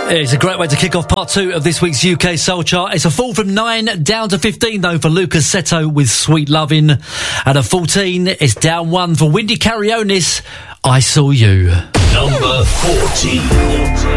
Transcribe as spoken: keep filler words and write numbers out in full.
It's a great way to kick off part two of this week's U K Soul Chart. It's a fall from nine down to fifteen, though, for Lucas Seto with Sweet Lovin'. And at fourteen, it's down one for Windy Carrionis, I Saw You. Number fourteen.